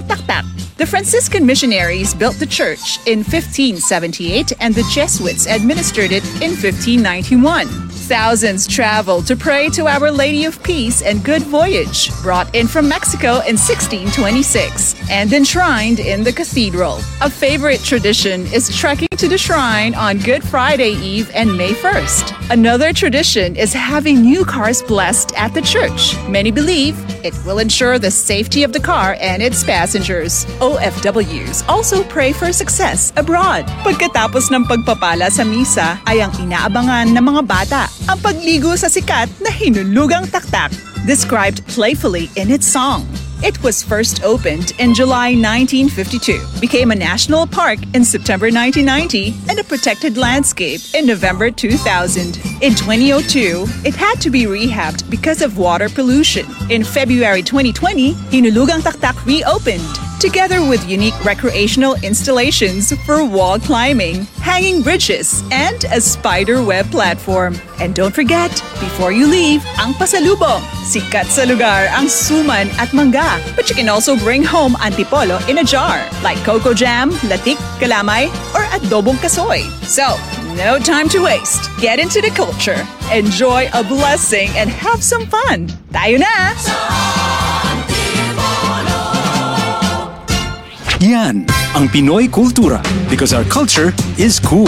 taktak. The Franciscan missionaries built the church in 1578 and the Jesuits administered it in 1591. Thousands traveled to pray to Our Lady of Peace and Good Voyage, brought in from Mexico in 1626 and enshrined in the cathedral. A favorite tradition is trekking to the shrine on Good Friday Eve and May 1st. Another tradition is having new cars blessed at the church. Many believe it will ensure the safety of the car and its passengers. OFWs also pray for success abroad. Pagkatapos ng pagpapala sa misa ay ang inaabangan ng mga bata, ang pagligo sa sikat na hinulugang taktak, described playfully in its song. It was first opened in July 1952, became a national park in September 1990, and a protected landscape in November 2000. In 2002, it had to be rehabbed because of water pollution. In February 2020, Hinulugang Taktak reopened, together with unique recreational installations for wall climbing, hanging bridges, and a spider web platform. And don't forget, before you leave, ang pasalubong. Sikat sa lugar ang suman at mangga. But you can also bring home antipolo in a jar, like cocoa jam, latik, kalamay, or adobong kasoy. So, no time to waste. Get into the culture, enjoy a blessing, and have some fun. Tayo na! Yan ang Pinoy Kultura, because our culture is cool.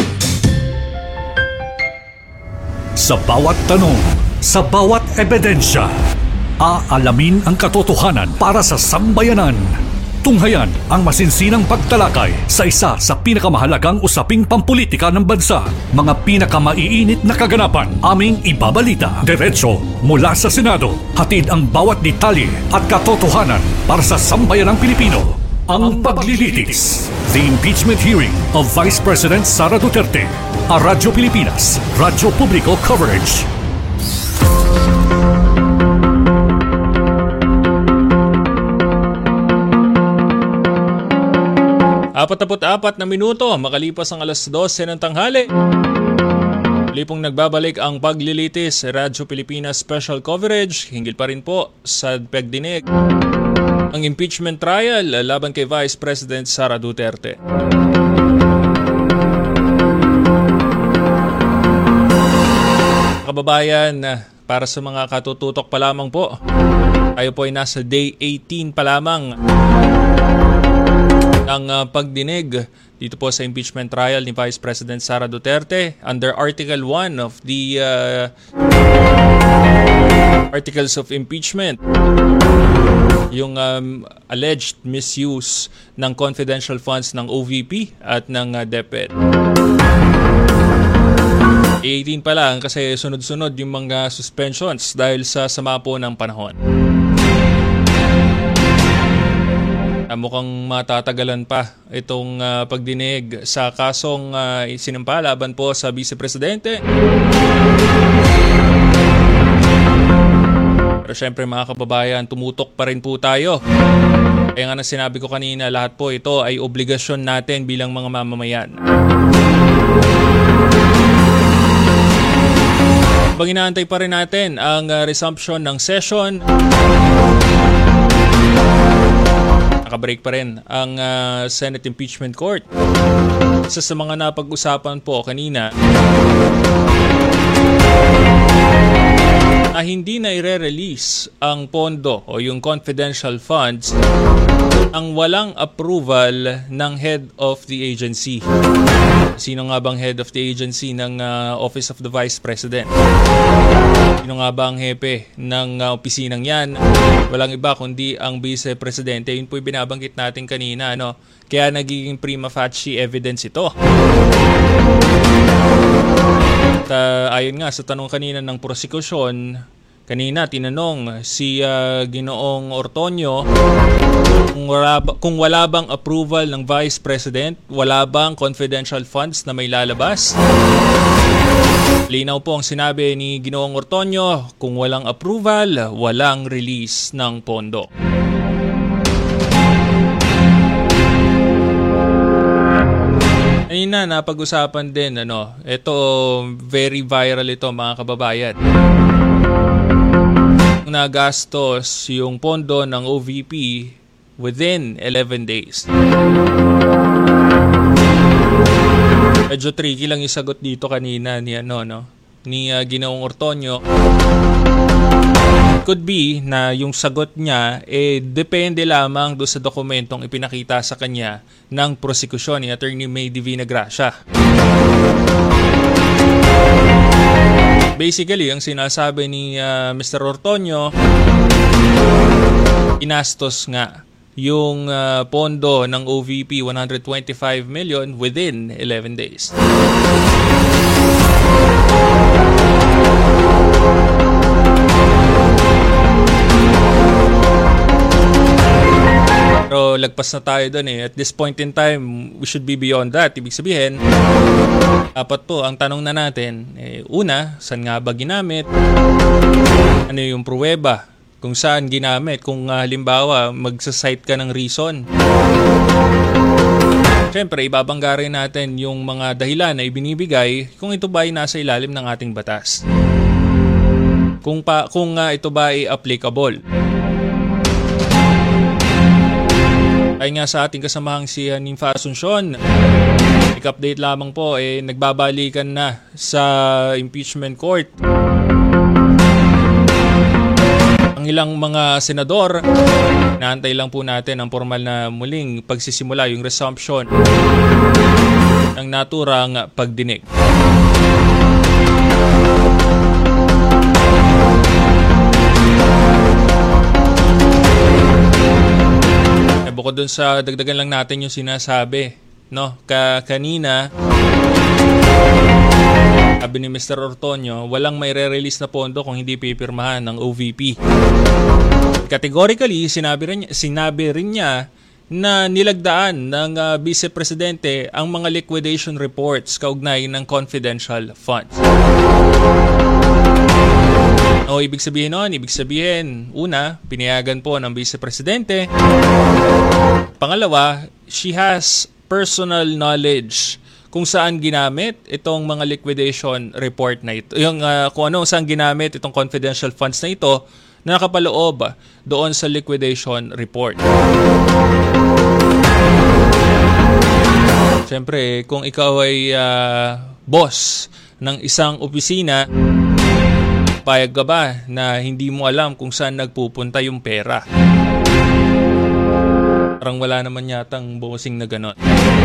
Sa bawat tanong, sa bawat ebidensya, aalamin ang katotohanan para sa sambayanan. Tunghayan ang masinsinang pagtalakay sa isa sa pinakamahalagang usaping pampulitika ng bansa. Mga pinakamaiinit na kaganapan aming ibabalita diretso mula sa Senado. Hatid ang bawat detalye at katotohanan para sa sambayanang Pilipino. Ang paglilitis. The impeachment hearing of Vice President Sara Duterte. A Radyo Pilipinas, Radyo Publiko Coverage. Apat na minuto makalipas ang alas 12 ng tanghali. Muli pong nagbabalik ang paglilitis Radyo Pilipinas Special Coverage. Hinggil pa rin po sa pagdinig ang impeachment trial laban kay Vice President Sara Duterte. Kababayan, para sa mga katututok pa lamang po, tayo po ay nasa day 18 pa lamang ng pagdinig dito po sa impeachment trial ni Vice President Sara Duterte under Article 1 of the Articles of Impeachment. Yung alleged misuse ng confidential funds ng OVP at ng DepEd. 18 pa lang kasi sunod-sunod yung mga suspensions dahil sa sama po ng panahon. Mukhang matatagalan pa itong pagdinig sa kasong isinampa laban po sa Vice Presidente. Pero syempre mga kababayan, tumutok pa rin po tayo. Kaya nga na sinabi ko kanina, lahat po ito ay obligasyon natin bilang mga mamamayan. Habang inaantay pa rin natin ang resumption ng session, nakabreak pa rin ang Senate Impeachment Court. Isa sa mga napag-usapan po kanina, hindi na i-release ang pondo o yung confidential funds ang walang approval ng head of the agency. Sino nga bang head of the agency ng Office of the Vice President? Sino nga ba ang hepe ng opisinang yan? Walang iba kundi ang Vice Presidente. Yun po yung binabanggit natin kanina. No? Kaya nagiging prima facie evidence ito. At ayon nga sa tanong kanina ng prosekusyon, kanina tinanong si Ginoong Ortonio kung wala bang approval ng Vice President, wala bang confidential funds na may lalabas. Linaw po ang sinabi ni Ginoong Ortonio, kung walang approval, walang release ng pondo. Ayun na, napag-usapan din, ito very viral ito mga kababayan. Nagastos yung pondo ng OVP within 11 days. Medyo tricky lang yung sagot dito kanina ni Ginoong Ortonio. Could be na yung sagot niya depende lamang do sa dokumentong ipinakita sa kanya ng prosekusyon ni Attorney May Divina Gracia. Basically, ang sinasabi ni Mr. Ortonio, inastos nga yung pondo ng OVP 125 million within 11 days. Pero lagpas na tayo doon At this point in time, we should be beyond that. Ibig sabihin, dapat po, ang tanong na natin, una, saan nga ba ginamit? Ano yung pruweba? Kung saan ginamit? Kung halimbawa, magsasite ka ng reason. Siyempre, ibabangga rin natin yung mga dahilan na ibinibigay kung ito ba ay nasa ilalim ng ating batas. Kung ito ba ay applicable. Ay nga sa ating kasamahang si Nympha Asuncion, update lamang po, nagbabalikan na sa impeachment court ang ilang mga senador. Naantay lang po natin ang formal na muling pagsisimula, yung resumption ng naturang pagdinig. Bukod dun sa dagdagan lang natin yung sinasabi, kanina, sabi ni Mr. Ortonio, walang may re-release na pondo kung hindi pipirmahan ng OVP. Categorically, sinabi rin niya na nilagdaan ng Vice Presidente ang mga liquidation reports kaugnay ng confidential funds. Ibig sabihin nun? Ibig sabihin, una, pinayagan po ng Vice Presidente. Pangalawa, she has personal knowledge kung saan ginamit itong mga liquidation report na ito. Yung kung saan ginamit itong confidential funds na ito na nakapaloob doon sa liquidation report. Siyempre, kung ikaw ay boss ng isang opisina, payag ka ba na hindi mo alam kung saan nagpupunta yung pera? Parang wala naman yatang bossing na gano'n.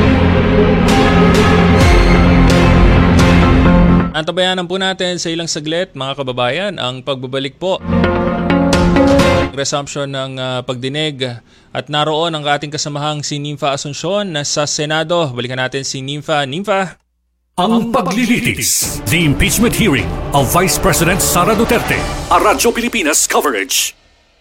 Antabayanan po natin sa ilang saglit, mga kababayan, ang pagbabalik po. Resumption ng pagdinig. At naroon ang ating kasamahang si Nympha Asuncion na sa Senado. Balikan natin si Nympha. Nympha? Ang paglilitis, the impeachment hearing of Vice President Sara Duterte, a Radyo Pilipinas coverage.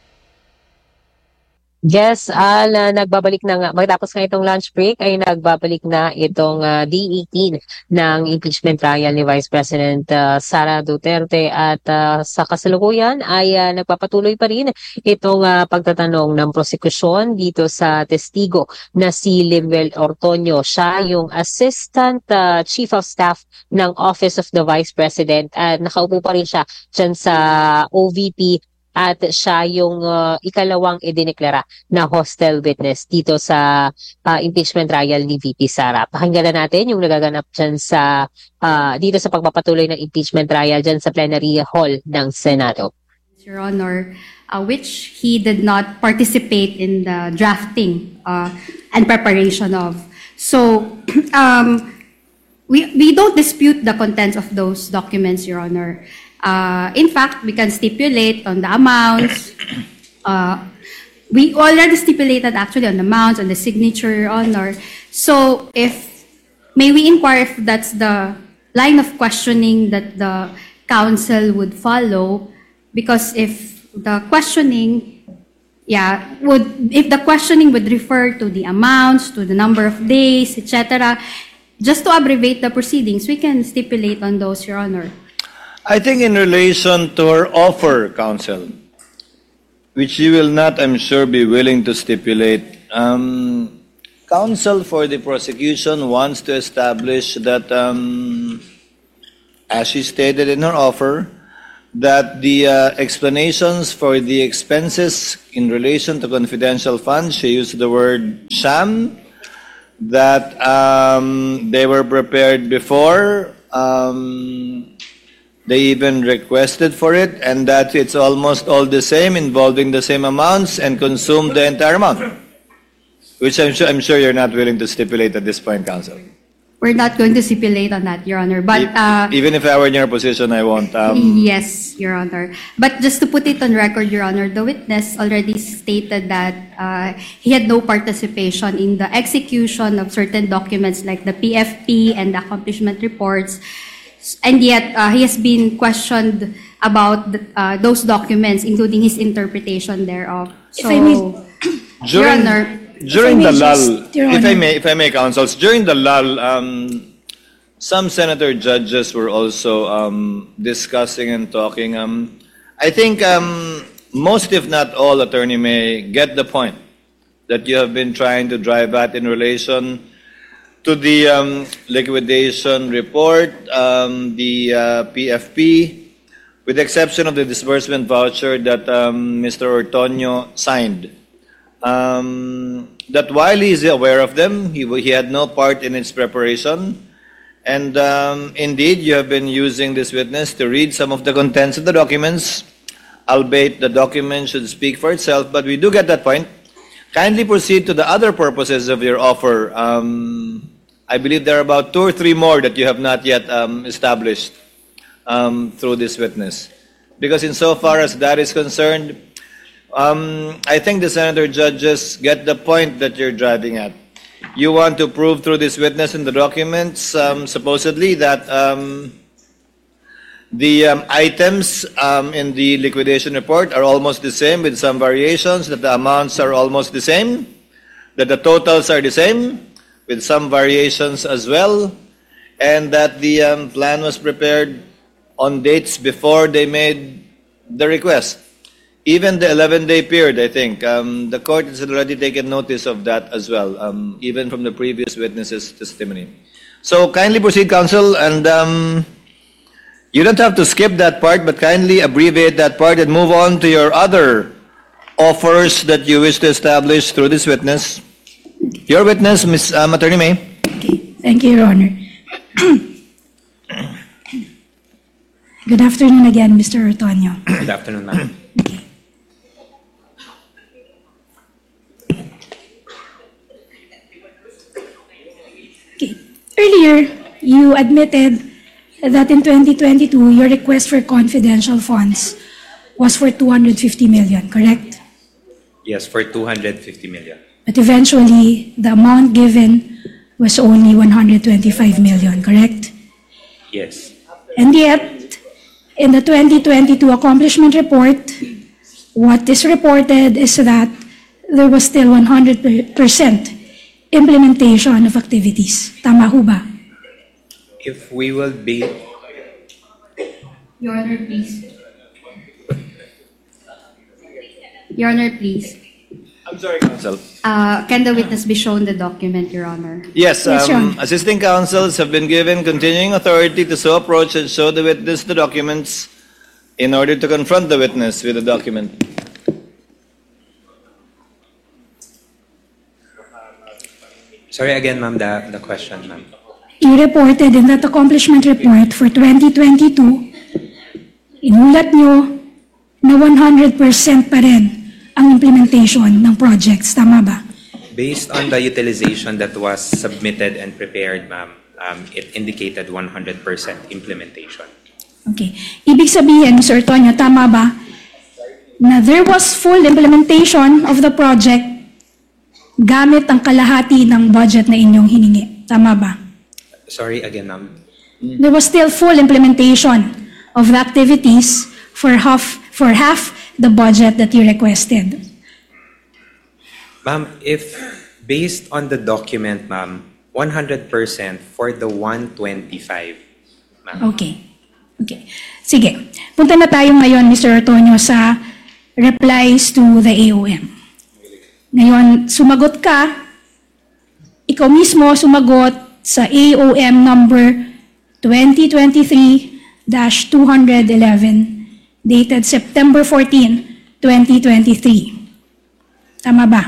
Yes, nagbabalik na nga. Matapos nga itong lunch break ay nagbabalik na itong Day 18 ng impeachment trial ni Vice President Sara Duterte at sa kasalukuyan ay nagpapatuloy pa rin itong pagtatanong ng prosekusyon dito sa testigo na si Limbel Ortonio. Siya yung Assistant Chief of Staff ng Office of the Vice President at nakaupo pa rin siya dyan sa OVP. At siya yung ikalawang idineklara na hostile witness dito sa impeachment trial ni VP Sara. Pakinggan natin yung nagaganap dyan sa, dito sa pagpapatuloy ng impeachment trial dyan sa plenary hall ng Senado. Your Honor, which he did not participate in the drafting and preparation of. So, we don't dispute the contents of those documents, Your Honor. In fact, we can stipulate on the amounts. We already stipulated actually on the amounts, on the signature, Your Honor. So, may we inquire if that's the line of questioning that the counsel would follow? Because if the questioning, if the questioning would refer to the amounts, to the number of days, etc., just to abbreviate the proceedings, we can stipulate on those, Your Honor. I think in relation to her offer, counsel, which you will not, I'm sure, be willing to stipulate, counsel for the prosecution wants to establish that, as she stated in her offer, that the explanations for the expenses in relation to confidential funds, she used the word sham, that they were prepared before they even requested for it, and that it's almost all the same, involving the same amounts, and consumed the entire amount, which I'm sure you're not willing to stipulate at this point, Counsel. We're not going to stipulate on that, Your Honor. But Even if I were in your position, I won't. yes, Your Honor. But just to put it on record, Your Honor, the witness already stated that he had no participation in the execution of certain documents like the PFP and the accomplishment reports. And yet, he has been questioned about those documents, including his interpretation thereof. So, If I may, Your Honor, During the lull, Your if Honor. I may, counsels, during the lull, some senator judges were also discussing and talking. I think most, if not all, Attorney May get the point that you have been trying to drive at in relation to the liquidation report, the PFP, with the exception of the disbursement voucher that Mr. Ortonio signed. That while he is aware of them, he had no part in its preparation. And indeed, you have been using this witness to read some of the contents of the documents, albeit the document should speak for itself, but we do get that point. Kindly proceed to the other purposes of your offer. I believe there are about 2 or 3 more that you have not yet established through this witness. Because insofar as that is concerned, I think the senator judges get the point that you're driving at. You want to prove through this witness in the documents, supposedly, that the items in the liquidation report are almost the same with some variations, that the amounts are almost the same, that the totals are the same with some variations as well, and that the plan was prepared on dates before they made the request. Even the 11-day period, I think, the court has already taken notice of that as well, even from the previous witness's testimony. So kindly proceed, counsel, and you don't have to skip that part, but kindly abbreviate that part and move on to your other offers that you wish to establish through this witness. Your witness, Ms. Attorney May. Okay. Thank you, Your Honor. Good afternoon again, Mr. Ortonio. Good afternoon, ma'am. Okay. Okay. Earlier, you admitted that in 2022, your request for confidential funds was for 250 million, correct? Yes, for 250 million. But eventually, the amount given was only 125 million, correct? Yes. And yet, in the 2022 accomplishment report, what is reported is that there was still 100% implementation of activities. Tama ho ba? If we will be... Your Honor, please. Your Honor, please. I'm sorry, counsel. Can the witness be shown the document, Your Honor? Yes, Yes, Your Honor. assisting counsels have been given continuing authority to so approach and show the witness the documents in order to confront the witness with the document. Sorry again, ma'am, the question, ma'am. You reported in that accomplishment report for 2022, inulat nyo na 100% pa rin ang implementation ng projects. Tama ba? Based on the utilization that was submitted and prepared, ma'am, it indicated 100% implementation. Okay. Ibig sabihin, Mr. Ortonio, tama ba na there was full implementation of the project gamit ang kalahati ng budget na inyong hiningi? Tama ba? Sorry again, ma'am. There was still full implementation of the activities for half the budget that you requested. Ma'am, if based on the document, ma'am, 100% for the 125, ma'am. Okay. Okay. Sige. Punta na tayo ngayon, Mr. Ortonio, sa replies to the AOM. Ngayon, sumagot ka, ikaw mismo sumagot sa AOM number 2023-211 dated September 14, 2023. Tama ba?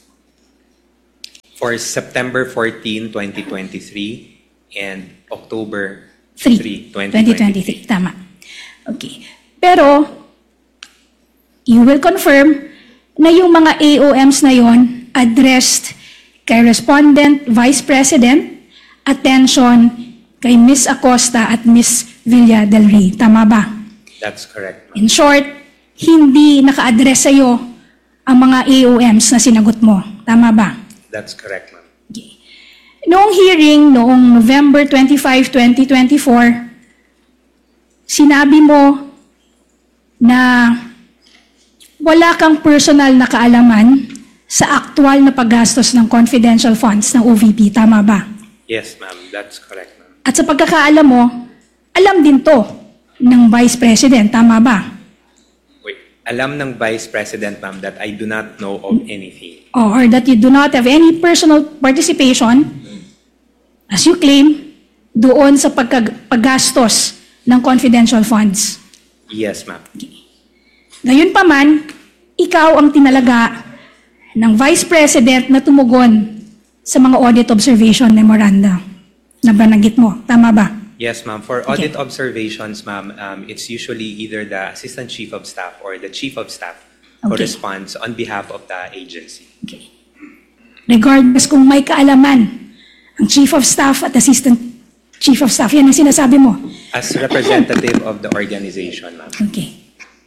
For September 14, 2023 and October 3, 3, 2023. Tama. Okay. Pero, you will confirm na yung mga AOMs na yon addressed kay Respondent Vice President, attention kay Ms. Acosta at Ms. Villa del Rey. Tama ba? That's correct. In short, hindi naka-address sa'yo ang mga AOMs na sinagot mo. Tama ba? That's correct, ma'am. Okay. Noong hearing, noong November 25, 2024, sinabi mo na wala kang personal na kaalaman sa aktual na paggastos ng confidential funds ng OVP. Tama ba? Yes, ma'am. That's correct, ma'am. At sa pagkakaalam mo, alam din to ng Vice President. Tama ba? Wait. Alam ng Vice President, ma'am, that I do not know of anything. Or that you do not have any personal participation, as you claim, doon sa paggastos ng confidential funds. Yes, ma'am. Ngayon pa man, ikaw ang tinalaga ng Vice President na tumugon sa mga audit observation memoranda na bananggit mo. Tama ba? Yes, ma'am. For audit observations, ma'am, it's usually either the Assistant Chief of Staff or the Chief of Staff who responds on behalf of the agency. Okay. Regardless kung may kaalaman ang Chief of Staff at Assistant Chief of Staff, yan ang sinasabi mo. As representative of the organization, ma'am. Okay.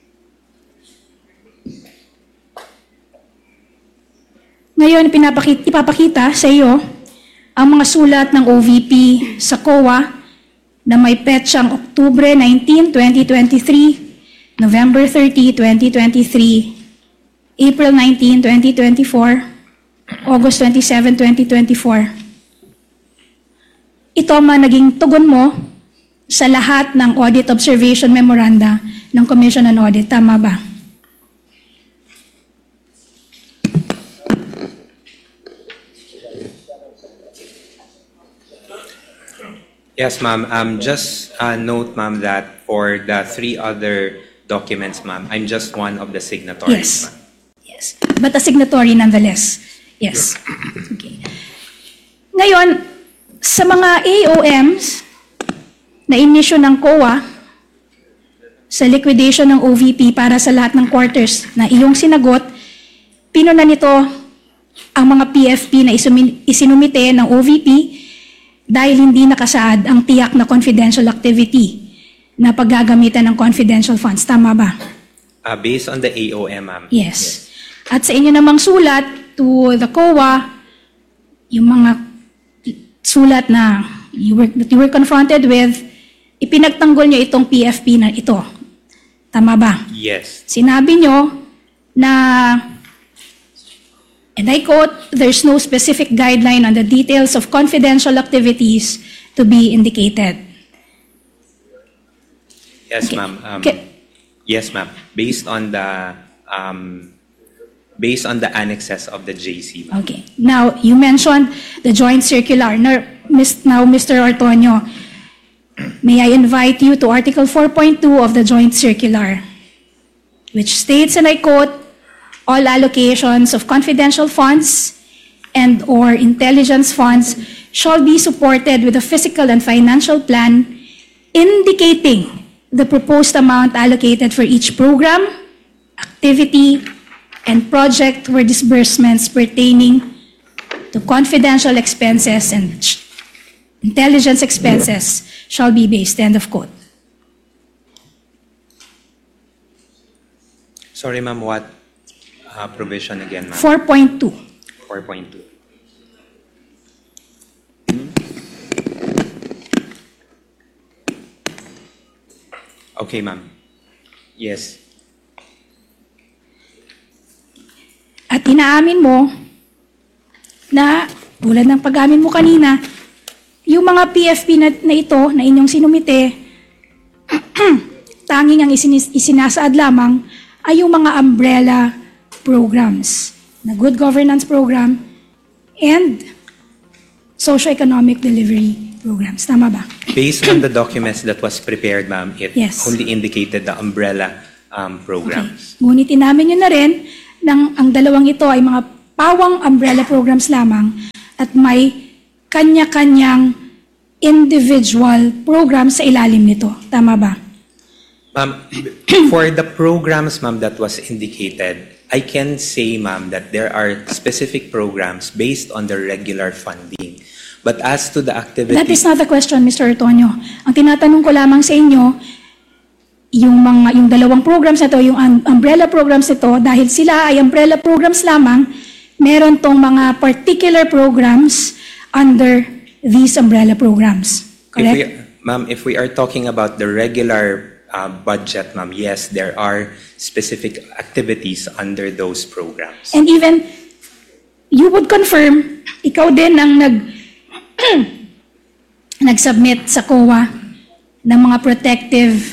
Ngayon, ipapakita sa iyo ang mga sulat ng OVP sa COA na may petsyang Oktubre 19, 2023, November 30, 2023, April 19, 2024, August 27, 2024. Ito ang mga naging tugon mo sa lahat ng audit observation memoranda ng Commission on Audit. Tama ba? Yes, ma'am. Just note, ma'am, that for the 3 other documents, ma'am, I'm just one of the signatories. Yes. Yes. But a signatory nonetheless. Yes. Okay. Ngayon, sa mga AOMs na inisyo ng COA sa liquidation ng OVP para sa lahat ng quarters na iyong sinagot, pinuna nito ang mga PFP na isinumite ng OVP dahil hindi nakasaad ang tiyak na confidential activity na paggagamitan ng confidential funds. Tama ba? Based on the AOM, ma'am. Yes. At sa inyo namang sulat to the COA, yung mga sulat na you were confronted with, ipinagtanggol nyo itong PFP na ito. Tama ba? Yes. Sinabi nyo na, and I quote, there's no specific guideline on the details of confidential activities to be indicated. Yes, Okay. ma'am. Okay. Yes, ma'am. Based on the annexes of the JC, ma'am. Okay. Now, you mentioned the joint circular. Now, Mr. Ortonio, may I invite you to Article 4.2 of the joint circular, which states, and I quote, all allocations of confidential funds and or intelligence funds shall be supported with a fiscal and financial plan indicating the proposed amount allocated for each program, activity, and project where disbursements pertaining to confidential expenses and intelligence expenses shall be based. End of quote. Sorry, ma'am, what provision again, ma'am? 4.2. 4.2. Okay, ma'am. Yes. At inaamin mo na, tulad ng pag-amin mo kanina, yung mga PFP na ito, na inyong sinumite, tanging ang isinasaad lamang ay yung mga umbrella programs, na good governance program, and socio-economic delivery programs. Tama ba? Based on the documents that was prepared, ma'am, it Yes. only indicated the umbrella programs. Ngunit inamin nyo na rin ang dalawang ito ay mga pawang umbrella programs lamang at may kanya-kanyang individual program sa ilalim nito. Tama ba? Ma'am, for the programs, ma'am, that was indicated, I can say, ma'am, that there are specific programs based on the regular funding. But as to the activity... That is not the question, Mr. Antonio. Ang tinatanong ko lamang sa inyo, yung dalawang programs na to, yung umbrella programs nito, dahil sila ay umbrella programs lamang, meron tong mga particular programs under these umbrella programs. Correct? Ma'am, if we are talking about the regular budget, ma'am, yes, there are specific activities under those programs. And even, you would confirm, ikaw din ang nag-submit sa COA ng mga protective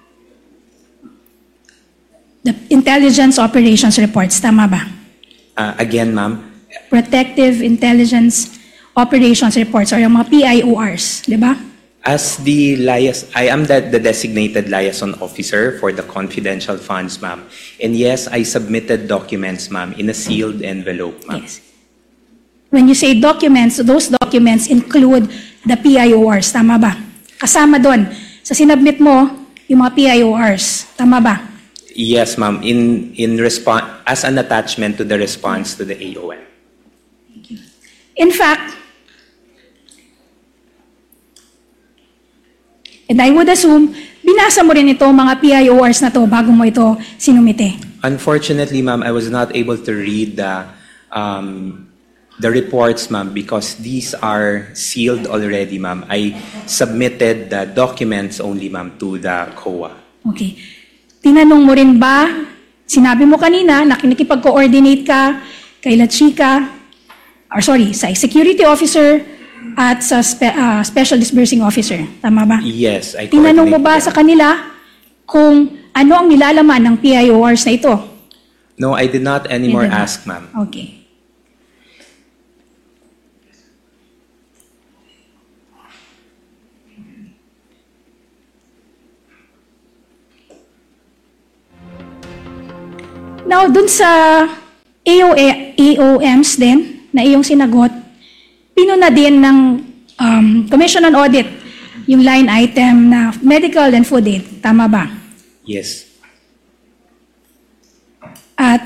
the intelligence operations reports, tama ba? Again, ma'am? Protective intelligence operations reports or yung mga PIORs, di ba? As the I am the designated liaison officer for the confidential funds, ma'am. And yes, I submitted documents, ma'am, in a sealed envelope, ma'am. Yes. When you say documents, those documents include the PIORs, tama ba? Kasama doon, sa sinubmit mo, yung mga PIORs, tama ba? Yes, ma'am, in response as an attachment to the response to the AOM. Thank you. In fact, and I would assume, binasa mo rin ito mga PIORs na to bago mo ito sinumite. Unfortunately, ma'am, I was not able to read the reports, ma'am, because these are sealed already, ma'am. I submitted the documents only, ma'am, to the COA. Okay. Tinanong mo rin ba, sinabi mo kanina, nakikipag-coordinate ka kay La Chica, sa security officer at sa special disbursing officer. Tama ba? Yes, I Tinanong mo ba sa kanila kung ano ang nilalaman ng PIORs na ito? No, I did not anymore ask, ma'am. Okay. Now, dun sa AOMs din, na iyong sinagot, pinuna din ng Commission on Audit yung line item na medical and food aid. Tama ba? Yes. At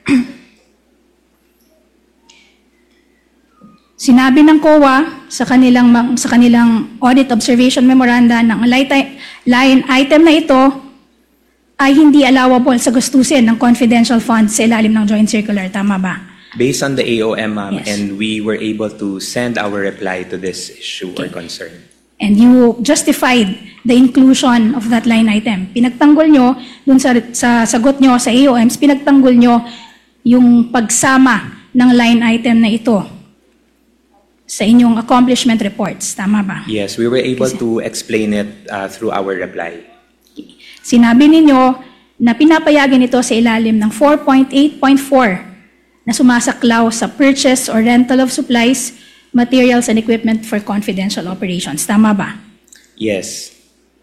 sinabi ng COA sa kanilang audit observation memoranda ng line item na ito ay hindi allowable sa gastusin ng confidential funds sa ilalim ng joint circular. Tama ba? Based on the AOM, ma'am, Yes. and we were able to send our reply to this issue or concern. And you justified the inclusion of that line item. Pinagtanggol nyo, dun sa sagot nyo sa AOMs, pinagtanggol nyo yung pagsama ng line item na ito sa inyong accomplishment reports. Tama ba? Yes, we were able to explain it through our reply. Sinabi ninyo na pinapayagan ito sa ilalim ng 4.8.4 na sumasaklaw sa purchase or rental of supplies, materials, and equipment for confidential operations. Tama ba? Yes.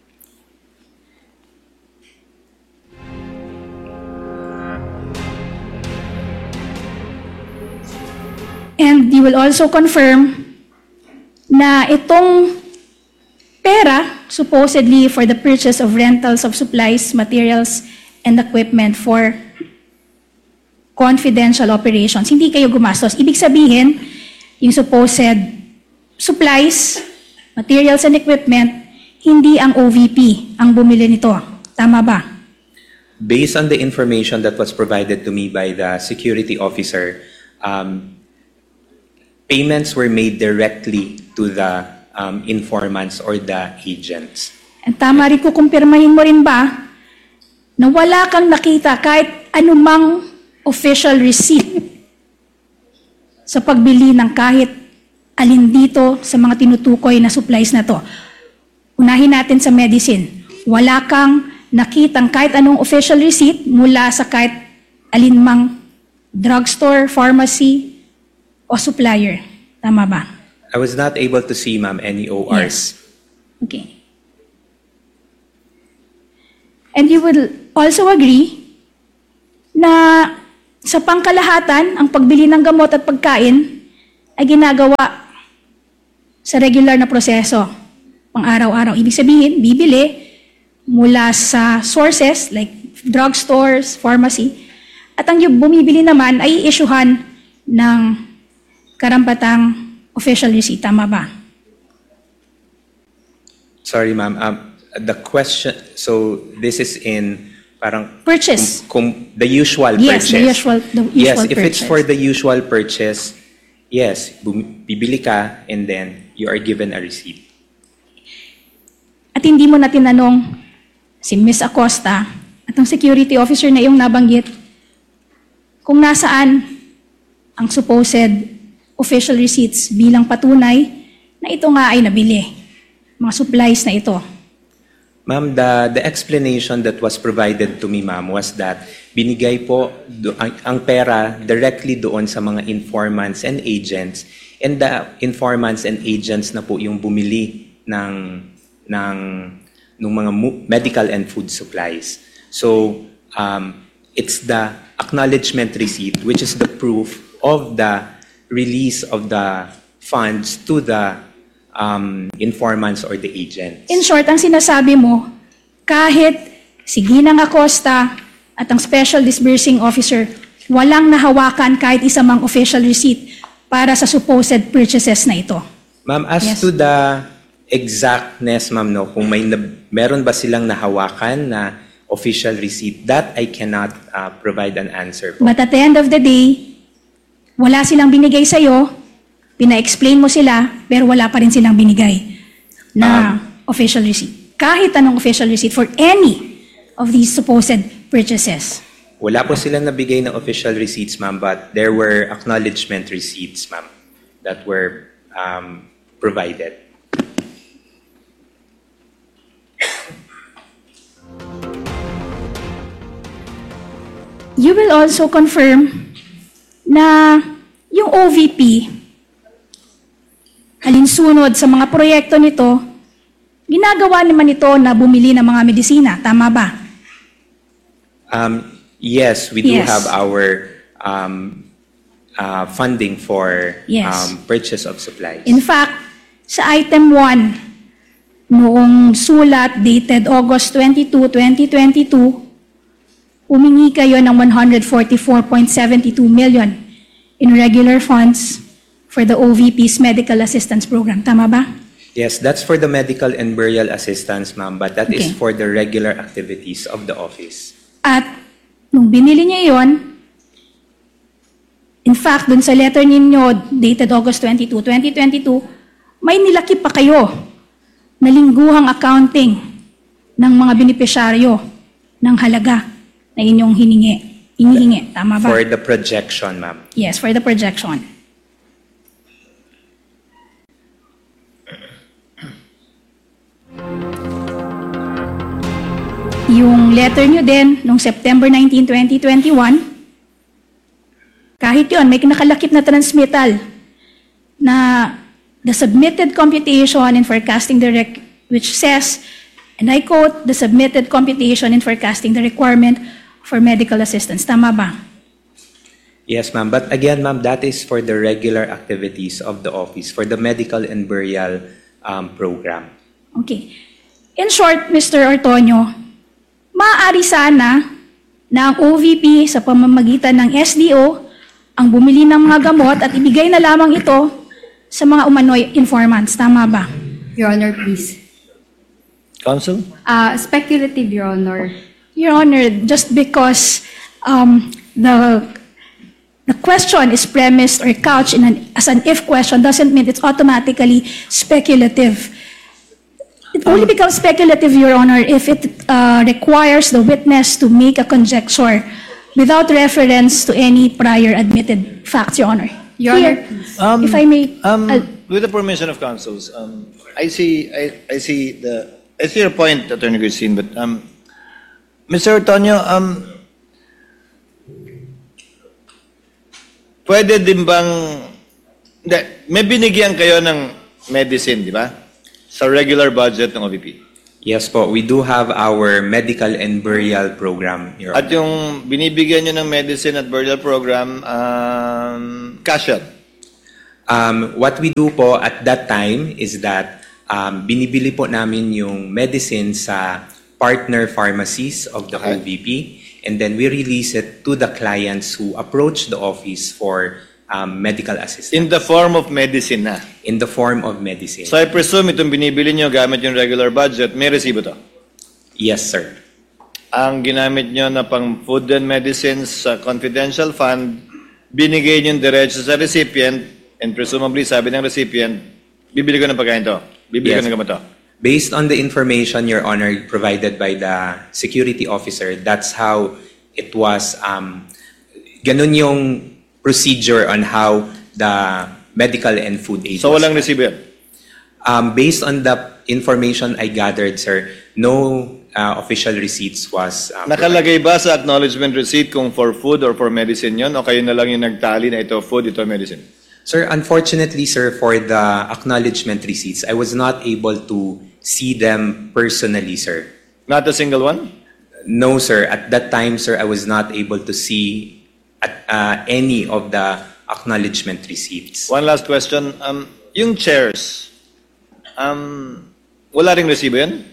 And you will also confirm na itong pera, supposedly for the purchase of rentals of supplies, materials, and equipment for confidential operations, hindi kayo gumastos. Ibig sabihin, yung supposed supplies, materials, and equipment, hindi ang OVP ang bumili nito. Tama ba? Based on the information that was provided to me by the security officer, payments were made directly to the informants or the agents. At tama rin kukumpirmahin mo rin ba na wala kang nakita kahit anumang official receipt sa pagbili ng kahit alin dito sa mga tinutukoy na supplies na to? Unahin natin sa medicine. Wala kang nakitang kahit anong official receipt mula sa kahit alinmang drugstore, pharmacy, o supplier. Tama ba? I was not able to see, ma'am, any ORs. Yes. Okay. And you will also agree na sa pangkalahatan, ang pagbili ng gamot at pagkain ay ginagawa sa regular na proseso, pang-araw-araw. Ibig sabihin, bibili mula sa sources like drugstores, pharmacy, at ang bumibili naman ay i-issuehan ng karampatang official receipt. Tama ba? Sorry, ma'am. The question, so this is in parang Purchase. the usual Yes, purchase. the usual Yes, if purchase. it's for the usual purchase, yes, bibili ka and then you are given a receipt. At hindi mo na tinanong si Ms. Acosta at ang security officer na iyong nabanggit kung nasaan ang supposed official receipts bilang patunay na ito nga ay nabili. Mga supplies na ito. Ma'am, the explanation that was provided to me, ma'am, was that binigay po ang pera directly doon sa mga informants and agents, and the informants and agents na po yung bumili ng mga medical and food supplies. So, it's the acknowledgement receipt, which is the proof of the release of the funds to the informants or the agents. In short, ang sinasabi mo, kahit si Ginang Acosta at ang Special Disbursing Officer, walang nahawakan kahit isa mang official receipt para sa supposed purchases na ito. Ma'am, as Yes. to the exactness, ma'am, no, kung meron ba silang nahawakan na official receipt, that I cannot provide an answer po. But at the end of the day, wala silang binigay sa'yo, pina-explain mo sila, pero wala pa rin silang binigay na official receipt. Kahit anong official receipt for any of these supposed purchases. Wala po silang nabigay ng official receipts, ma'am, but there were acknowledgement receipts, ma'am, that were provided. You will also confirm na yung OVP, alinsunod sa mga proyekto nito, ginagawa naman ito na bumili ng mga medisina. Tama ba? Yes, we do Yes. have our funding for Yes. purchase of supplies. In fact, sa item 1, noong sulat dated August 22, 2022, humingi kayo ng 144.72 million in regular funds for the OVP's Medical Assistance Program. Tama ba? Yes, that's for the medical and burial assistance, ma'am, but that is Okay. for the regular activities of the office. At nung binili niya yon, in fact, dun sa letter ninyo dated August 22, 2022, may nilaki pa kayo na lingguhang accounting ng mga benepisyaryo ng halaga na inyong hinihingi. Tama ba? For the projection, ma'am. Yes, for the projection. Yung letter nyo din, noong September 19, 2021, kahit yun, may nakalakip na transmittal na the submitted computation in forecasting which says, and I quote, the submitted computation in forecasting the requirement for medical assistance. Tama ba? Yes, ma'am. But again, ma'am, that is for the regular activities of the office, for the medical and burial program. Okay. In short, Mr. Ortonio, maaari sana na ang OVP sa pamamagitan ng SDO ang bumili ng mga gamot at ibigay na lamang ito sa mga umano'y informants. Tama ba? Your Honor, please. Counsel? Speculative, Your Honor. Your Honor, just because the question is premised or couched as an if question doesn't mean it's automatically speculative. It only becomes speculative, Your Honor, if it requires the witness to make a conjecture without reference to any prior admitted facts, Your Honor. Your Here, Honor, if I may, With the permission of counsels, I see your point, Attorney Christine, but Mr. Ortonio, pwede din bang may binigyan kayo ng medicine, di ba? Sa regular budget ng OVP. Yes po, we do have our medical and burial program, Your At Honor. yung binibigyan nyo ng medicine at burial program, cash yun. What we do po at that time is that binibili po namin yung medicine sa partner pharmacies of the Okay. OVP, and then we release it to the clients who approach the office for medical assistance In the form of medicine na. in the form of medicine. So I presume itong binibili nyo gamit yung regular budget, may resibo to. Yes, sir. Ang ginamit nyo na pang food and medicines sa confidential fund, binigay nyo diretso sa recipient, and presumably sabi ng recipient, bibili ko ng pagkain to, bibili ko Yes. ng gamot to. Based on the information, Your Honor, provided by the security officer, that's how it was. Ganun yung procedure on how the medical and food aid So was. walang resibo yan. Based on the information I gathered, sir, no official receipts was Nakalagay ba sa acknowledgement receipt kung for food or for medicine yon, o kayo na lang yung nagtali na ito food, ito medicine? Sir, unfortunately, sir, for the acknowledgement receipts, I was not able to see them personally, sir. Not a single one? No, sir. At that time, sir, I was not able to see any of the acknowledgement receipts. One last question. Yung chairs, wala ring resibo yan?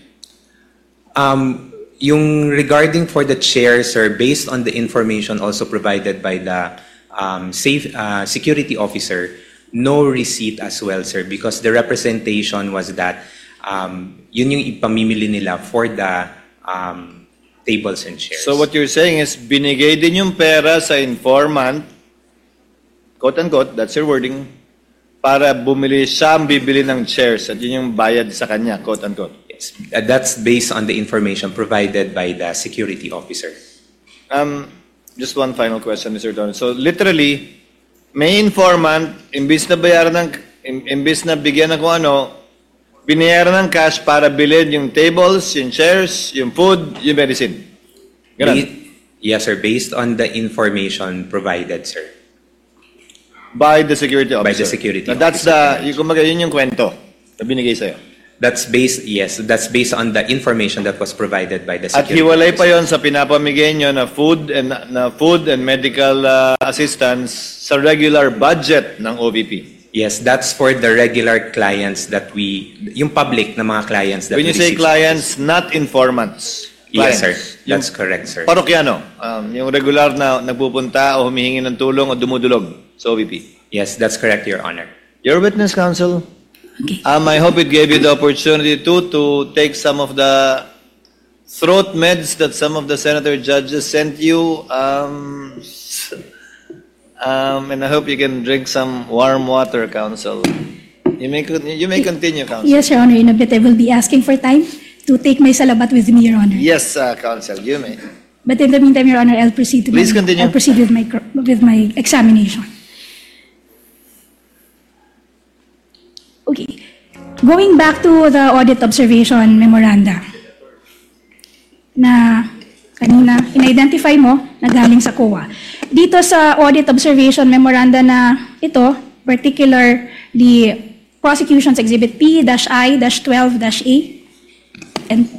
Yung regarding for the chair, sir, based on the information also provided by the security officer, no receipt as well, sir, because the representation was that yun yung ipamimili nila for the tables and chairs. So what you're saying is, binigay din yung pera sa informant, quote-unquote, that's your wording, para bumili siya ang bibili ng chairs at yun yung bayad sa kanya, quote-unquote. Yes, that's based on the information provided by the security officer. Just one final question, Mr. Don. So literally, may informant, imbis na bayaran ng, imbis na bigyan ng kung ano, binayaran ng cash para bilhin yung tables, yung chairs, yung food, yung medicine. Ganun. Yes, sir, based on the information provided, sir. By the security officer. By the security Now, that's officer. yun yung kwento na binigay sa'yo. That's based on the information that was provided by the At security hiwalay pa officer. yon sa pinapamigay nyo na food and medical assistance sa regular budget ng OVP. Yes, that's for the regular clients that yung public na mga clients that When you we say receive clients, not informants. Yes, sir. Clients. That's correct, sir. Parokyano, yung regular na nagpupunta o humihingi ng tulong o dumudulog sa OVP. Yes, that's correct, Your Honor. Your witness, counsel. Okay. I hope it gave you the opportunity to take some of the throat meds that some of the senator judges sent you. And I hope you can drink some warm water, counsel. You may continue, counsel. Yes, Your Honor, in a bit I will be asking for time to take my salabat with me, Your Honor. Yes, counsel, you may. But in the meantime, Your Honor, I'll proceed to Please continue. I'll proceed with my examination. Okay. Going back to the audit observation memoranda na kanina in-identify mo na galing sa COA. Dito sa audit observation memoranda na ito, particularly Prosecution's Exhibit P-I-12-A and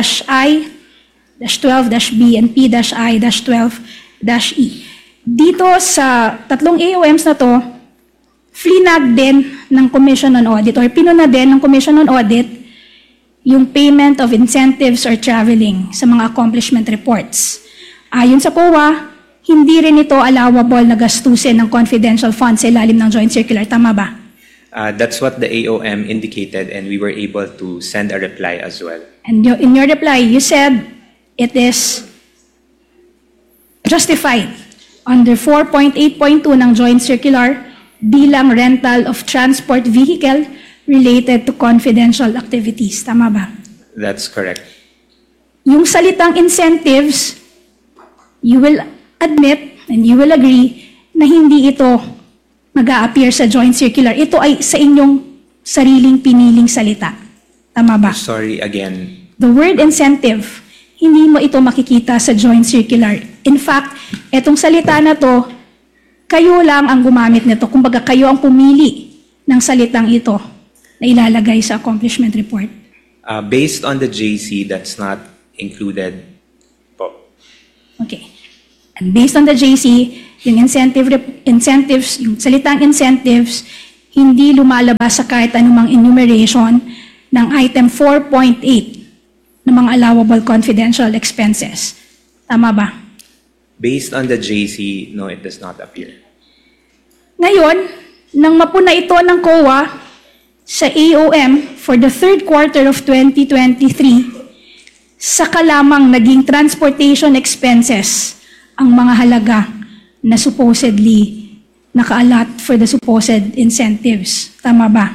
P-I-12-B and P-I-12-E. Dito sa tatlong AOMs na to, flinag din ng Commission on Audit or pinuna din ng Commission on Audit yung payment of incentives or traveling sa mga accomplishment reports. Ayon sa COA, hindi rin ito allowable na gastusin ng confidential funds sa ilalim ng Joint Circular. Tama ba? That's what the AOM indicated, and we were able to send a reply as well. And in your reply, you said it is justified under 4.8.2 ng Joint Circular bilang rental of transport vehicle related to confidential activities. Tama ba? That's correct. Yung salitang incentives, you will admit and you will agree na hindi ito mag-a-appear sa Joint Circular. Ito ay sa inyong sariling piniling salita. Tama ba? Sorry again. The word incentive, hindi mo ito makikita sa Joint Circular. In fact, itong salita na to, kayo lang ang gumamit nito. Kumbaga, kayo ang pumili ng salitang ito na ilalagay sa accomplishment report. Based on the JC, that's not included po. Okay. And based on the JC, yung incentives, yung salitang incentives, hindi lumalabas sa kahit anumang enumeration ng item 4.8 ng mga allowable confidential expenses. Tama ba? Based on the JC, no, it does not appear. Ngayon, nang mapuna ito ng COA sa AOM for the third quarter of 2023, saka lamang naging transportation expenses ang mga halaga na supposedly nakaalat for the supposed incentives. Tama ba?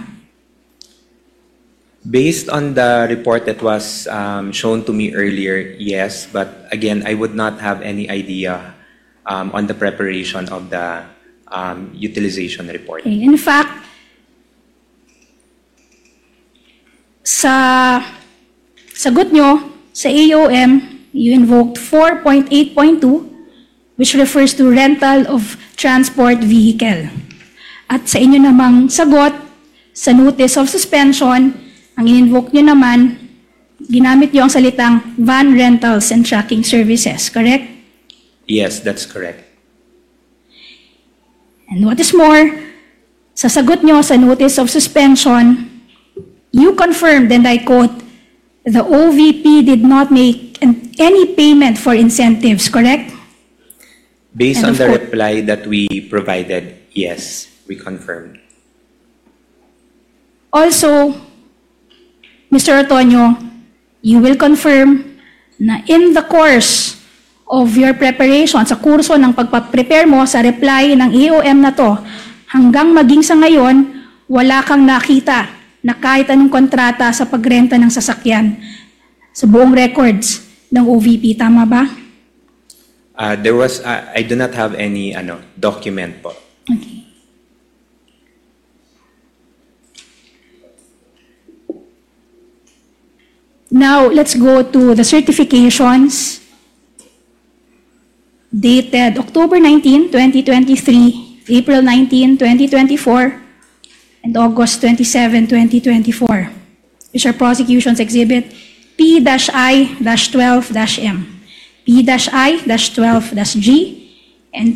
Based on the report that was shown to me earlier, yes, but again, I would not have any idea on the preparation of the utilization report. Okay. In fact, sa sagot nyo sa AOM, you invoked 4.8.2, which refers to rental of transport vehicle. At sa inyo namang sagot, sa notice of suspension, ang in-invoke nyo naman, ginamit nyo ang salitang van rentals and tracking services, correct? Yes, that's correct. And what is more, sa sagot nyo sa notice of suspension, you confirmed, and I quote, the OVP did not make any payment for incentives, correct? Based And on of the course- reply that we provided, yes, we confirmed. Also, Mr. Otonio, you will confirm na in the course of your preparation, sa kurso ng pagpaprepare mo sa reply ng AOM na to, hanggang maging sa ngayon, wala kang nakita na kahit anong kontrata sa pagrenta ng sasakyan sa buong records ng OVP. Tama ba? I do not have any document po. Okay. Now, let's go to the certifications dated October 19, 2023, April 19, 2024, and August 27, 2024, which are prosecutions exhibit P-I-12-M, P-I-12-G, and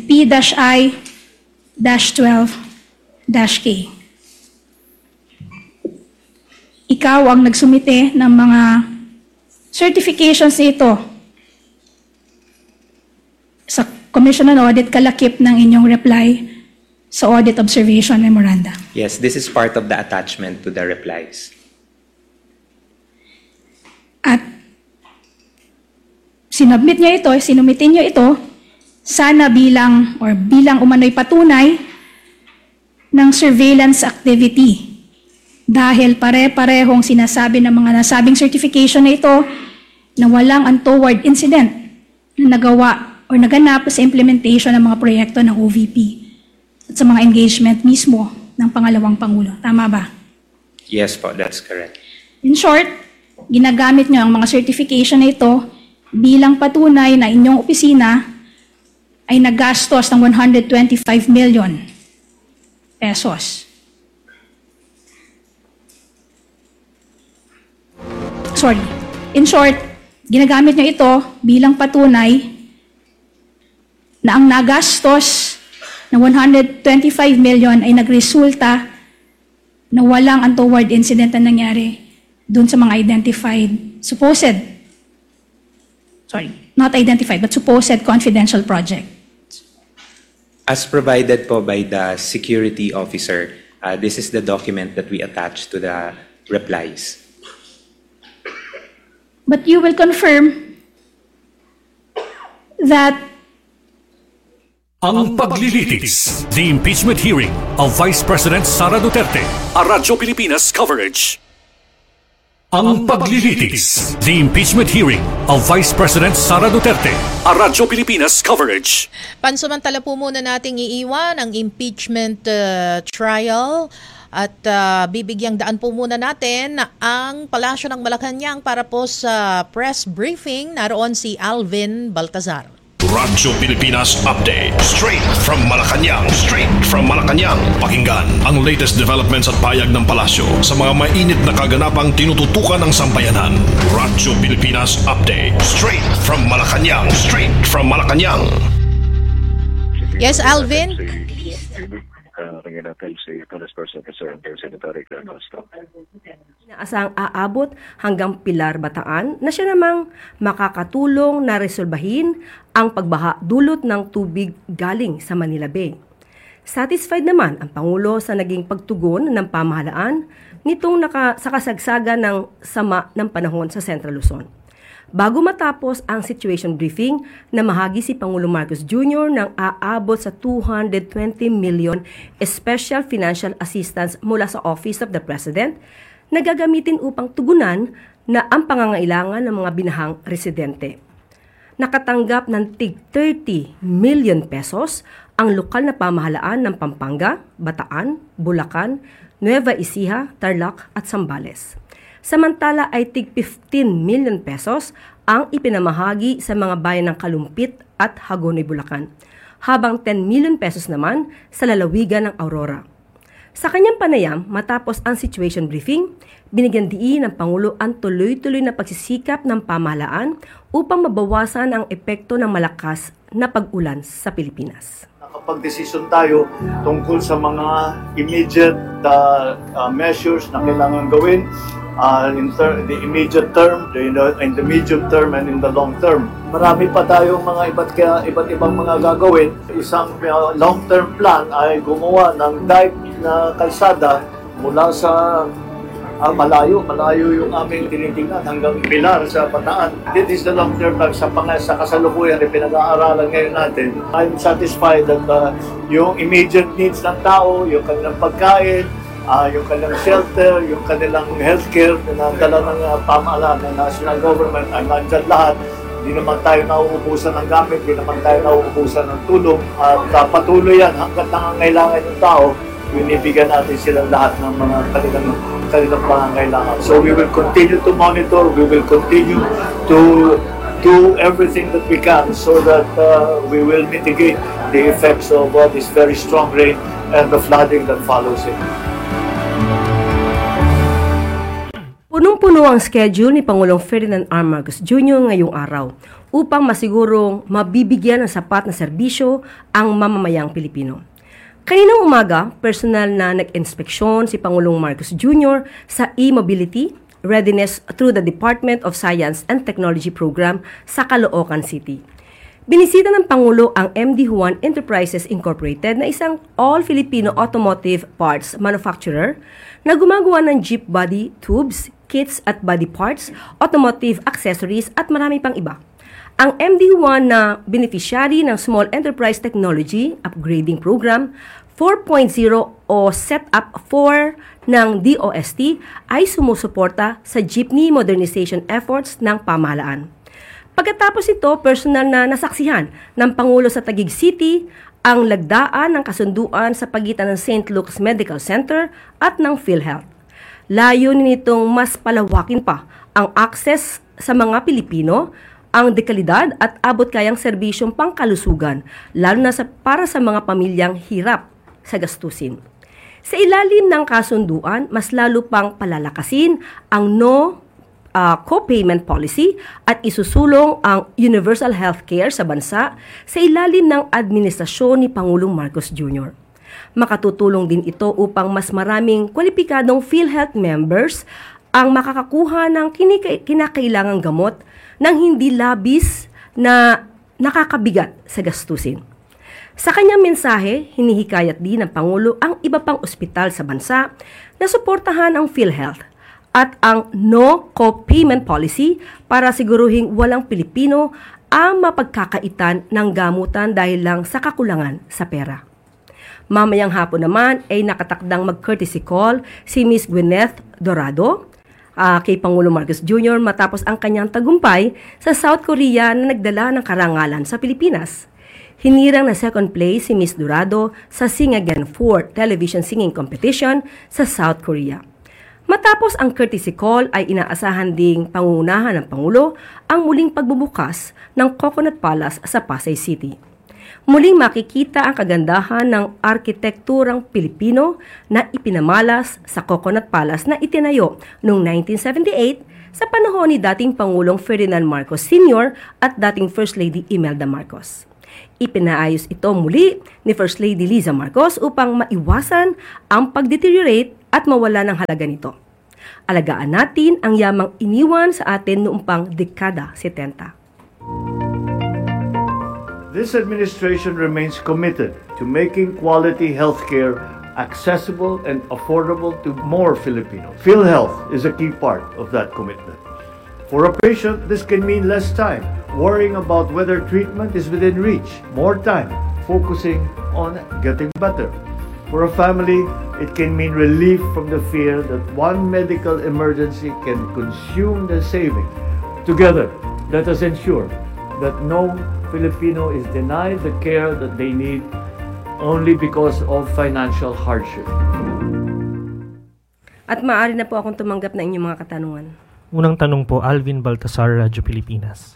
P-I-12-K. Ikaw ang nagsumite ng mga certifications nito sa Commission on Audit kalakip ng inyong reply sa Audit Observation Memoranda. Yes, this is part of the attachment to the replies. At sinumitin nyo ito, sana bilang umano'y patunay ng surveillance activity. Dahil pare-parehong sinasabi ng mga nasabing certification na ito na walang untoward incident na nagawa o naganap sa implementation ng mga proyekto ng OVP at sa mga engagement mismo ng pangalawang Pangulo. Tama ba? Yes po, that's correct. In short, ginagamit nyo ang mga certification na ito bilang patunay na inyong opisina ay nagastos ng 125 million pesos. Sorry. In short, ginagamit nyo ito bilang patunay na ang nagastos na 125 million ay nagresulta na walang untoward incident na nangyari dun sa mga supposed confidential project. As provided po by the security officer, this is the document that we attach to the replies. But you will confirm that Ang paglilitis, the impeachment hearing of Vice President Sara Duterte, a Radyo Pilipinas coverage. Ang paglilitis, the impeachment hearing of Vice President Sara Duterte, a Radyo Pilipinas coverage. Pansamantala po muna nating iiwan ang impeachment trial at bibigyang daan po muna natin ang Palasyo ng Malacanang para po sa press briefing. Naroon si Alvin Baltazar. Radyo Pilipinas Update. Straight from Malacanang. Pakinggan ang latest developments at payag ng palasyo sa mga mainit na kaganapang tinututukan ng sambayanan. Radyo Pilipinas Update. Straight from Malacanang. Yes, Alvin? Inaasang aabot hanggang Pilar, Bataan na siya namang makakatulong na resolbahin ang pagbaha dulot ng tubig galing sa Manila Bay. Satisfied naman ang Pangulo sa naging pagtugon ng pamahalaan nitong sa kasagsagan ng sama ng panahon sa Central Luzon. Bago matapos ang situation briefing, namahagi si Pangulong Marcos Jr. ng aabot sa 220 million special financial assistance mula sa Office of the President na gagamitin upang tugunan na ang pangangailangan ng mga binahang residente. Nakatanggap ng tig 30 million pesos ang lokal na pamahalaan ng Pampanga, Bataan, Bulacan, Nueva Ecija, Tarlac at Zambales. Samantala ay tig 15 million pesos ang ipinamahagi sa mga bayan ng Kalumpit at Hagonoy, Bulacan, habang 10 million pesos naman sa lalawigan ng Aurora. Sa kanyang panayam, matapos ang situation briefing, binigyan diin ng Pangulo ang tuloy-tuloy na pagsisikap ng pamahalaan upang mabawasan ang epekto ng malakas na pag-ulan sa Pilipinas. Nakapag-desisyon tayo tungkol sa mga immediate measures na kailangan gawin in the immediate term, in the medium term, and in the long term. Marami pa tayong mga iba't ibang mga gagawin. Isang long-term plan ay gumawa ng dike na kalsada mula sa malayo yung aming tinitingnan hanggang Pilar sa Bataan. This is the long-term plan sa kasalukuyan na pinag-aaralan ngayon natin. I'm satisfied that yung immediate needs ng tao, yung kanilang pagkain, yung kanilang shelter, yung kanilang healthcare na dala ng pamahalaan ng national government ay nandyan lahat. Hindi naman tayo nauubusan ng gamit, hindi naman tayo nauubusan ng tulong. At patuloy yan hanggat nangangailangan ng tao, binibigyan natin silang lahat ng mga kanilang pangangailangan. So we will continue to monitor, we will continue to do everything that we can so that we will mitigate the effects of this very strong rain and the flooding that follows it. Punong-puno ang schedule ni Pangulong Ferdinand R. Marcos Jr. ngayong araw upang masigurong mabibigyan ng sapat na serbisyo ang mamamayang Pilipino. Kaninang umaga, personal na nag-inspeksyon si Pangulong Marcos Jr. sa e-mobility readiness through the Department of Science and Technology Program sa Caloocan City. Binisita ng Pangulo ang MD Juan Enterprises Incorporated na isang all-Filipino automotive parts manufacturer na gumagawa ng jeep body tubes, kits at body parts, automotive accessories at marami pang iba. Ang MD1 na beneficiary ng Small Enterprise Technology Upgrading Program 4.0 o Setup 4 ng DOST ay sumusuporta sa jeepney modernization efforts ng pamahalaan. Pagkatapos ito, personal na nasaksihan ng Pangulo sa Taguig City ang lagdaan ng kasunduan sa pagitan ng St. Luke's Medical Center at ng PhilHealth. Layunin nitong mas palawakin pa ang access sa mga Pilipino, ang dekalidad at abot-kayang serbisyong pangkalusugan, lalo na para sa mga pamilyang hirap sa gastusin. Sa ilalim ng kasunduan, mas lalo pang palalakasin ang co-payment policy at isusulong ang universal healthcare sa bansa sa ilalim ng administrasyon ni Pangulong Marcos Jr. Makatutulong din ito upang mas maraming kwalipikadong PhilHealth members ang makakakuha ng kinakailangang gamot nang hindi labis na nakakabigat sa gastusin. Sa kanyang mensahe, hinihikayat din ng Pangulo ang iba pang ospital sa bansa na suportahan ang PhilHealth at ang no co-payment policy para siguruhing walang Pilipino ang mapagkakaitan ng gamutan dahil lang sa kakulangan sa pera. Mamayang hapon naman ay nakatakdang mag-courtesy call si Ms. Gwyneth Dorado kay Pangulong Marcos Jr. matapos ang kanyang tagumpay sa South Korea na nagdala ng karangalan sa Pilipinas. Hinirang na second place si Ms. Dorado sa Sing Again 4 television singing competition sa South Korea. Matapos ang courtesy call ay inaasahan ding pangunahan ng Pangulo ang muling pagbubukas ng Coconut Palace sa Pasay City. Muling makikita ang kagandahan ng arkitekturang Pilipino na ipinamalas sa Coconut Palace na itinayo noong 1978 sa panahon ni dating Pangulong Ferdinand Marcos Sr. at dating First Lady Imelda Marcos. Ipinaayos ito muli ni First Lady Liza Marcos upang maiwasan ang pag-deteriorate at mawala ng halaga nito. Alagaan natin ang yamang iniwan sa atin noong pang dekada 70. This administration remains committed to making quality healthcare accessible and affordable to more Filipinos. PhilHealth is a key part of that commitment. For a patient, this can mean less time worrying about whether treatment is within reach, more time focusing on getting better. For a family, it can mean relief from the fear that one medical emergency can consume their savings. Together, let us ensure that no Filipino is denied the care that they need only because of financial hardship. At maaari na po akong tumanggap na inyong mga katanungan. Unang tanong po, Alvin Baltasar, Radyo Pilipinas.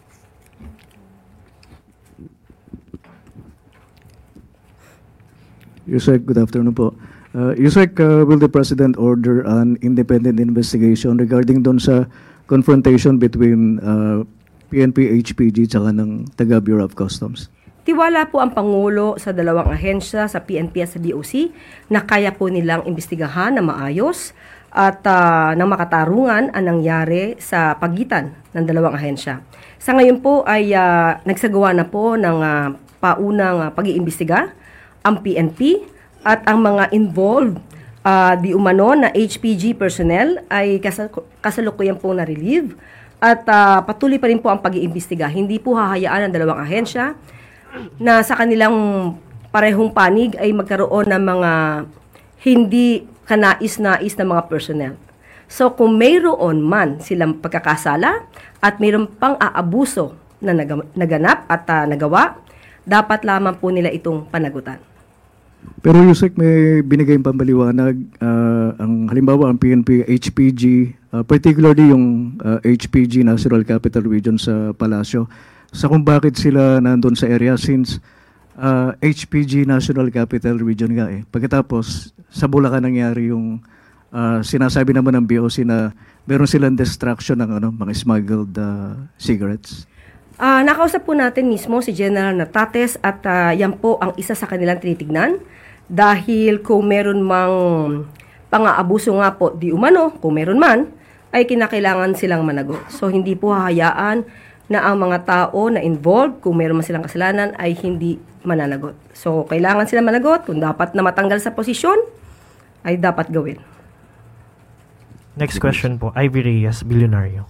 Yusek, good afternoon po. Yusek, will the President order an independent investigation regarding doon sa confrontation between PNP, HPG, tsaka ng taga Bureau of Customs? Tiwala po ang Pangulo sa dalawang ahensya, sa PNP at sa BOC, na kaya po nilang imbestigahan na maayos at ng makatarungan ang nangyari sa pagitan ng dalawang ahensya. Sa ngayon po ay nagsagawa na po ng paunang pag-iimbestiga ang PNP at ang mga involved di umano na HPG personnel ay kasalukuyan po na-relieve at patuloy pa rin po ang pag-iimbestiga. Hindi po hahayaan ang dalawang ahensya na sa kanilang parehong panig ay magkaroon ng mga hindi kanais-nais na mga personnel. So kung mayroon man silang pagkakasala at mayroon pang aabuso na naganap at nagawa, dapat lamang po nila itong panagutan. Pero Yusek, may binigay pambaliwanag ang halimbawa ang PNP, HPG, particularly yung HPG Natural Capital Region sa Palacio, sa kung bakit sila nandun sa area since HPG National Capital Region nga eh. Pagkatapos, sa Bulacan nangyari yung sinasabi naman ng BOC na meron silang destruction ng mga smuggled cigarettes. Nakausap po natin mismo si General Natates at yan po ang isa sa kanilang tinitignan dahil kung meron mang pang-aabuso nga po di umano, kung meron man, ay kinakailangan silang managot. So hindi po hahayaan na ang mga tao na involved, kung meron man silang kasalanan, ay hindi mananagot. So kailangan silang managot, kung dapat na matanggal sa posisyon, ay dapat gawin. Next question po, Ivy Reyes, Bilyonaryo.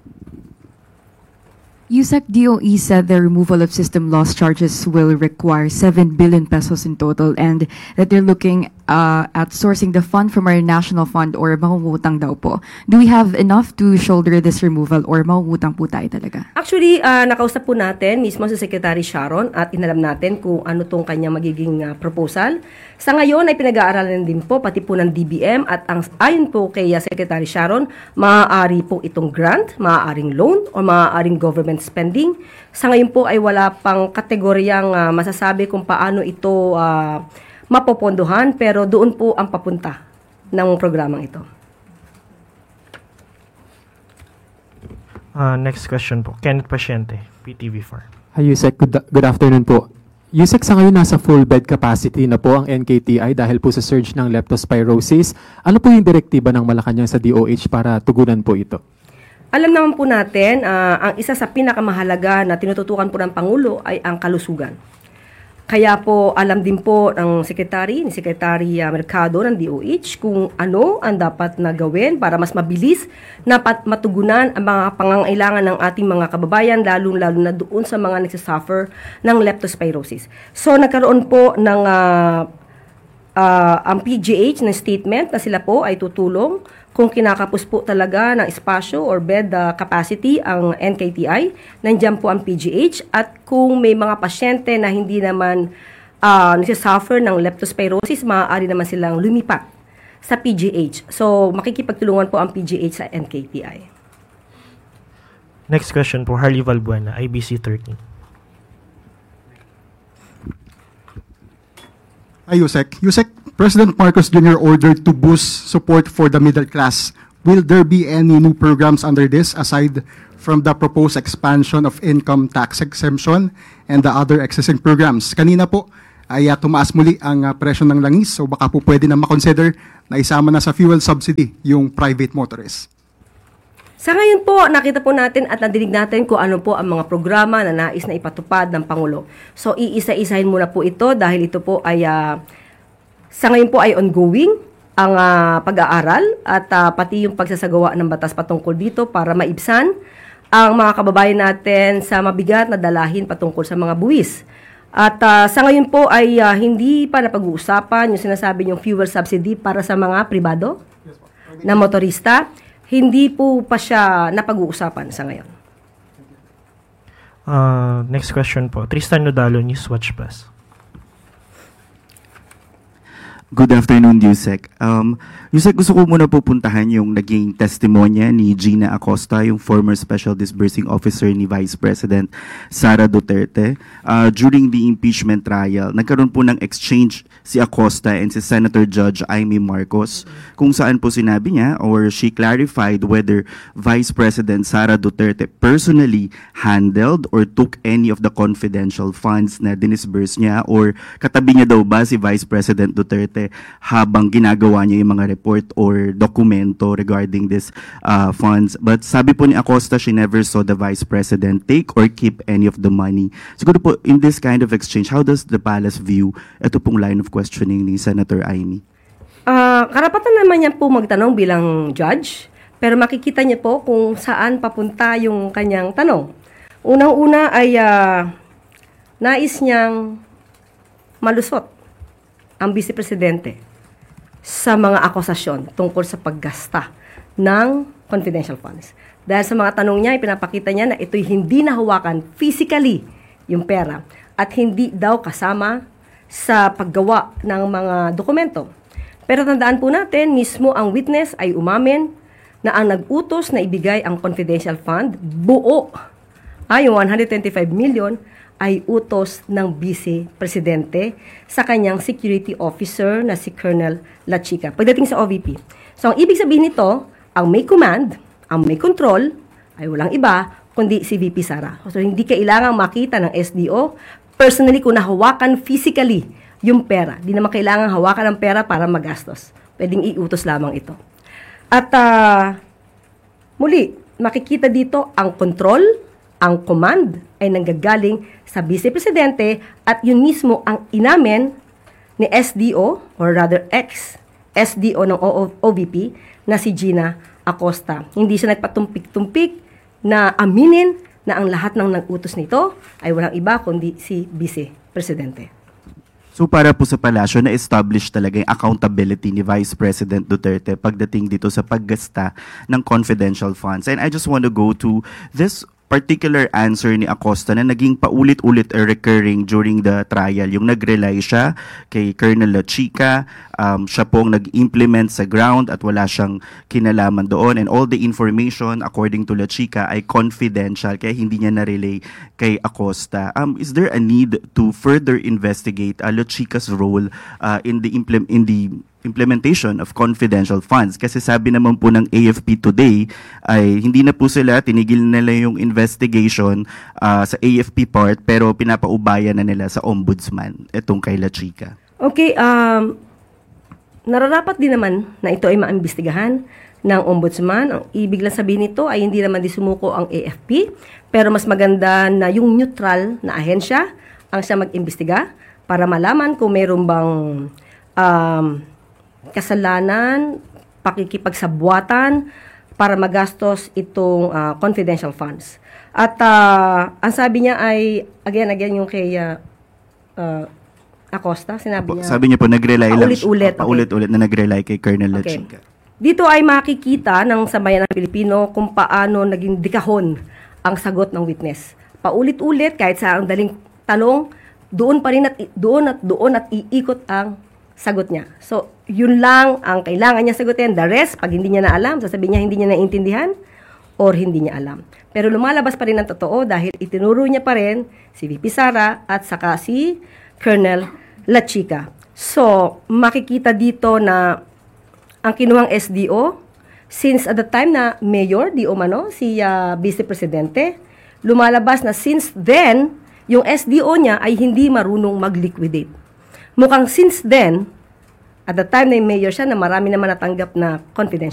USEC DOE said the removal of system loss charges will require 7 billion pesos in total and that they're looking at sourcing the fund from our national fund or mangungutang daw po. Do we have enough to shoulder this removal or mangungutang po tayo talaga? Actually, nakausap po natin mismo sa Secretary Sharon at inalam natin kung ano tong kanyang magiging proposal. Sa ngayon ay pinag-aaralan din po pati po ng DBM at ayon po kay Secretary Sharon, maaari po itong grant, maaaring loan o maaaring government spending. Sa ngayon po ay wala pang kategoryang masasabi kung paano ito mapopondohan pero doon po ang papunta ng programang ito. Next question po, Kenneth Pasyente, PTV4. Hi Yusek, good afternoon po. Yusek, sa ngayon nasa full bed capacity na po ang NKTI dahil po sa surge ng leptospirosis. Ano po yung direktiba ng Malacanang sa DOH para tugunan po ito? Alam naman po natin, ang isa sa pinakamahalaga na tinututukan po ng Pangulo ay ang kalusugan. Kaya po alam din po ng Secretary Mercado ng DOH kung ano ang dapat na gawin para mas mabilis na matugunan ang mga pangangailangan ng ating mga kababayan, lalo na doon sa mga nagsasuffer ng leptospirosis. So nagkaroon po ng ang PGH na statement na sila po ay tutulong kung kinakapos po talaga ng espasyo or bed capacity ang NKTI, nandiyan po ang PGH at kung may mga pasyente na hindi naman nagsasuffer ng leptospirosis, maaari naman silang lumipat sa PGH. So, makikipagtulungan po ang PGH sa NKTI. Next question po, Harley Valbuena, IBC 13. Yusek, President Marcos Jr. ordered to boost support for the middle class. Will there be any new programs under this aside from the proposed expansion of income tax exemption and the other existing programs? Kanina po ay tumaas muli ang presyo ng langis, so baka po pwede na makonsider na isama na sa fuel subsidy yung private motorists. Sa ngayon po, nakita po natin at nadinig natin kung ano po ang mga programa na nais na ipatupad ng Pangulo. So, iisa-isahin muna po ito dahil ito po ay, sa ngayon po ay ongoing ang pag-aaral at pati yung pagsasagawa ng batas patungkol dito para maibsan ang mga kababayan natin sa mabigat na dalahin patungkol sa mga buwis. At sa ngayon po ay hindi pa napag-uusapan yung sinasabi yung fuel subsidy para sa mga pribado na motorista. Hindi po pa siya napag-uusapan sa ngayon. Next question po. Tristan Nodalo, Newswatch Plus. Good afternoon, Yusek. Yusek, gusto ko muna pupuntahan yung naging testimonya ni Gina Acosta, yung former Special Disbursing Officer ni Vice President Sara Duterte. During the impeachment trial, nagkaroon po ng exchange si Acosta and si Senator Judge Amy Marcos, kung saan po sinabi niya or she clarified whether Vice President Sara Duterte personally handled or took any of the confidential funds na dinisburse niya, or katabi niya daw ba si Vice President Duterte habang ginagawa niya yung mga report or dokumento regarding this funds. But sabi po ni Acosta, she never saw the Vice President take or keep any of the money. Siguro po, in this kind of exchange, how does the palace view ito pong line of questioning ni Senator Amy? Karapatan naman niya po magtanong bilang judge, pero makikita niya po kung saan papunta yung kanyang tanong. Unang-una ay nais niyang malusot ang Vice Presidente sa mga akusasyon tungkol sa paggasta ng confidential funds. Dahil sa mga tanong niya, ipinapakita niya na ito'y hindi nahawakan physically yung pera at hindi daw kasama sa paggawa ng mga dokumento. Pero tandaan po natin, mismo ang witness ay umamin na ang nag-utos na ibigay ang confidential fund, buo, yung 125 million, ay utos ng Vice Presidente sa kanyang security officer na si Colonel La Chica pagdating sa OVP. So, ang ibig sabihin nito, ang may command, ang may control, ay walang iba, kundi si VP Sara. So, hindi kailangang makita ng SDO personally kung nahawakan physically yung pera. Di naman kailangang hawakan ng pera para magastos. Pwedeng iutos lamang ito. At muli, makikita dito ang control, ang command ay nanggagaling sa Vice Presidente at yun mismo ang inamin ni SDO or rather ex-SDO ng OVP na si Gina Acosta. Hindi siya nagpatumpik-tumpik na aminin na ang lahat ng nag-utos nito ay walang iba kundi si Vice Presidente. So para po sa palasyo, na-establish talaga yung accountability ni Vice President Duterte pagdating dito sa paggasta ng confidential funds. And I just want to go to this particular answer ni Acosta na naging paulit-ulit recurring during the trial. Yung nag-rely siya kay Colonel La Chica, siya pong nag-implement sa ground at wala siyang kinalaman doon, and all the information according to La Chica ay confidential kaya hindi niya na-relay kay Acosta. Is there a need to further investigate La Chica's role in the implementation of confidential funds? Kasi sabi naman po ng AFP today ay hindi na po sila, tinigil nila yung investigation sa AFP part, pero pinapaubayan na nila sa ombudsman itong kay La Chica. Okay, nararapat din naman na ito ay maimbestigahan ng ombudsman. Ang ibig lang sabihin nito ay hindi naman sumuko ang AFP, pero mas maganda na yung neutral na ahensya ang siya mag-imbestiga para malaman kung mayroon bang kasalanan, pakikipagsabwatan para magastos itong confidential funds. At ang sabi niya ay, again yung kay Acosta, sabi niya po nag-rely lang paulit-ulit, paulit-ulit na nag-rely kay Colonel La Chica. Dito ay makikita ng sambayan ng Pilipino kung paano naging dikahon ang sagot ng witness. Paulit-ulit, kahit sa ang daling tanong, doon pa rin at doon at iikot ang sagot niya. So, yun lang ang kailangan niya sagutin. The rest, pag hindi niya na alam, sasabihin niya hindi niya naiintindihan or hindi niya alam. Pero lumalabas pa rin ang totoo dahil itinuro niya pa rin si VP Sara at saka si Colonel La Chica. So, makikita dito na ang kinuhang SDO, since at the time na Mayor, di umano, si Vice Presidente, lumalabas na since then, yung SDO niya ay hindi marunong mag-liquidate. Mukhang since then, at the time na Mayor siya, na marami naman natanggap na confidential